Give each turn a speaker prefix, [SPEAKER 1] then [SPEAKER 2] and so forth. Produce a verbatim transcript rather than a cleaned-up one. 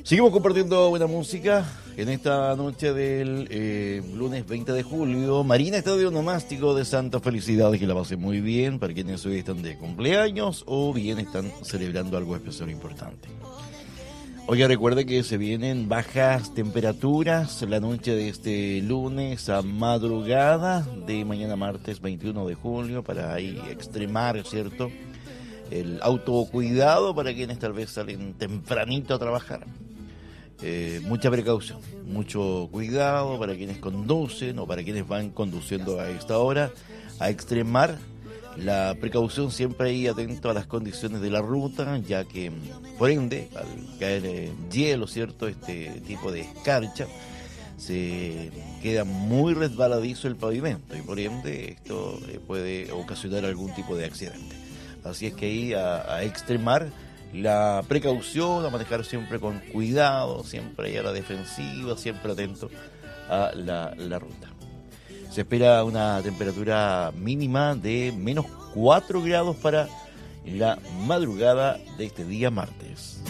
[SPEAKER 1] Seguimos compartiendo buena música en esta noche del eh, lunes veinte de julio. Marina, Estadio Nomástico de Santa Felicidad, que la pasen muy bien para quienes hoy están de cumpleaños o bien están celebrando algo especial e importante. Oye, recuerde que se vienen bajas temperaturas la noche de este lunes a madrugada de mañana martes veintiuno de julio para ahí extremar, ¿cierto?, el autocuidado para quienes tal vez salen tempranito a trabajar. Eh, mucha precaución, mucho cuidado para quienes conducen o para quienes van conduciendo a esta hora, a extremar la precaución, siempre ahí atento a las condiciones de la ruta, ya que por ende al caer eh, hielo, ¿cierto?, este tipo de escarcha, se queda muy resbaladizo el pavimento y por ende esto eh, puede ocasionar algún tipo de accidente. Así es que ahí a, a extremar la precaución, a manejar siempre con cuidado, siempre ahí a la defensiva, siempre atento a la, la ruta. Se espera una temperatura mínima de menos cuatro grados para la madrugada de este día martes.